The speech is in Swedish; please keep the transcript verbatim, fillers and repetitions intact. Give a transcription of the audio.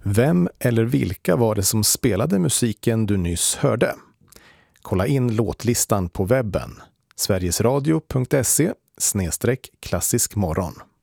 Vem eller vilka var det som spelade musiken du nyss hörde? Kolla in låtlistan på webben sverigesradio punkt se slash klassisk morgon.